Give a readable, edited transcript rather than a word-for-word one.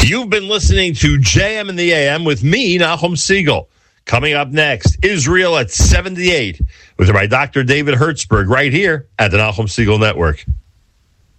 You've been listening to JM in the AM with me, Nahum Siegel. Coming up next, Israel at 78 with my Dr. David Hertzberg right here at the Nahum Siegel Network.